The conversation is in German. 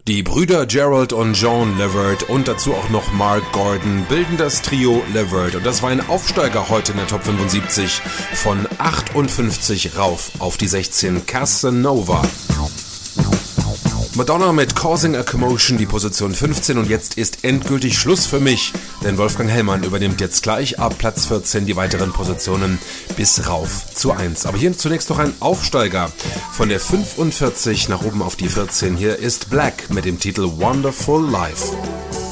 Die Brüder Gerald und John Levert und dazu auch noch Mark Gordon bilden das Trio Levert. Und das war ein Aufsteiger heute in der Top 75 von 58 rauf auf die 16, Casanova. Madonna mit Causing a Commotion, die Position 15, und jetzt ist endgültig Schluss für mich, denn Wolfgang Hellmann übernimmt jetzt gleich ab Platz 14 die weiteren Positionen bis rauf zu 1. Aber hier zunächst noch ein Aufsteiger von der 45 nach oben auf die 14. Hier ist Black mit dem Titel Wonderful Life.